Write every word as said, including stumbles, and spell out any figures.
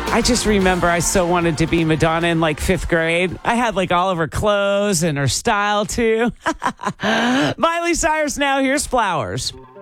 I just remember I so wanted to be Madonna in like fifth grade. I had like all of her clothes and her style too. Miley Cyrus now, here's Flowers.